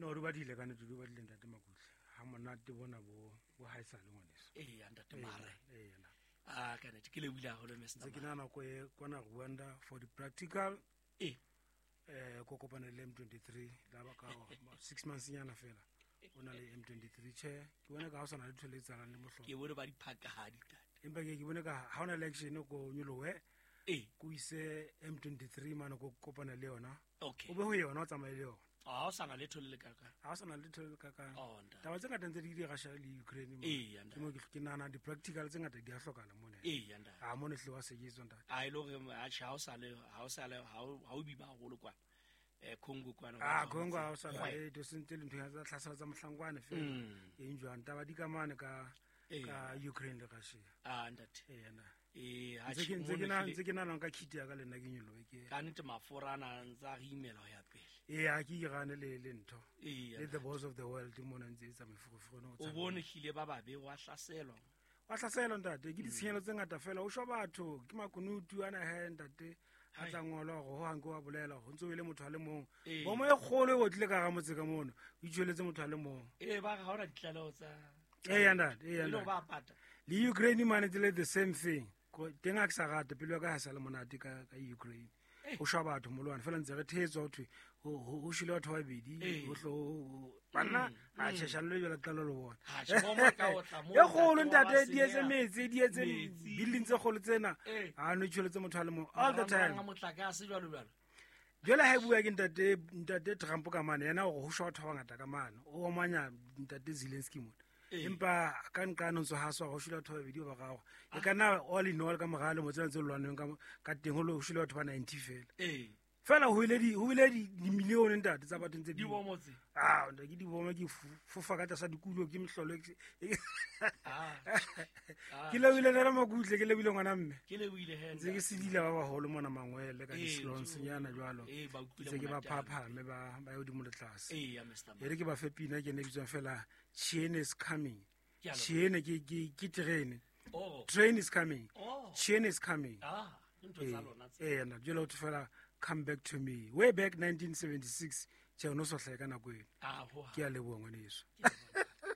no re badile ka nete re badile ntate Makutle ha monate bona bo haisale ngwaneso ntate Mare yena ka nete ke le buile haholo Mr. ke nana go kwana Rwanda for the practical go kopana le M23 la ba ka 6 months nyana fela ona le M23 che ke bona ka ho sana le tholetsalang le mohlo ke bone ba diphakahadi tate empa ke bona ka ha ona election go nyolowe go ise M23 mana go kopana le yona o be ho yona o tsamaile yona ha o sana letho le kaka ha o sana letho le kaka taba tse ngata ntse di di gasha le Ukraine mo ke nana di practical tse ngata di a hlokala mona ha mona hle wa sejetswa ntate a ile gore ha o sale ha o biba haholo kwa Congo kwana Congo ha o sala do sentse le ntho ya tsa tlhasela tsa mohlangwane fela e njwana taba di kamane ka Ukraine le Russia ntate yena ntse ke nana ka kit ya ka le nna ke nyolo ke ka nete maforana ntsa re imela ho ya pele ha ke gane le ntho le the boss of the world mona ntse tsa mefugofugone o bone hile ba babe wa hlaselwa ntate ke ditshenyelo tse ngata fela o shwa batho ke makunutu ana he ntate ha tla ngola go ho hanke wa bolela go ntse o ile motho a le mong bo mo e kgolo go tle ka ga motse ka mono o itshweletse motho a le mong ba ga hona ditlalo tsa ntate le Ukraine man it's the same thing teng a ke sa rata pele ka ha sa le monate ka Ukraine o shwa batho molwana fela ntse re thetswa ho thwe ho shile batho ba bedi ho hlo bana a tsheshana le jela tlalo le bona ya golo ntate di etse metsi di etse building tse golo tsena a no tshweletse motho a le mo all the time jela ha bua ke ntate Trump ka mane yena go shwa batho ba ngata ka mane o manya ntate Zelensky mo empa ka nkano ntso ha swa go shula batho ba bedi ba gago e kana all in all ka mogale mo tsena tse lwaneng ka teng go shula batho ba 90 fela ho ile di million ntate tsa batho ntse di bomotse nda ke di boma ke fofa ka tsa dikulo ke mhlolo ke le ile nna Makutle ke le bile ngwana mme ke le buile he ntse ke sedila ba baholo mona mangwele ka dislons nyana jwalo tse ke ba phaphame ba yo di mo letlase ere ke ba fepina ke ne bitswa fela chain is coming chain ke train is coming chain is coming na jelo to fela come back to me way back 1976 tjeno so hleka na kwena ke a leboga ngwaneso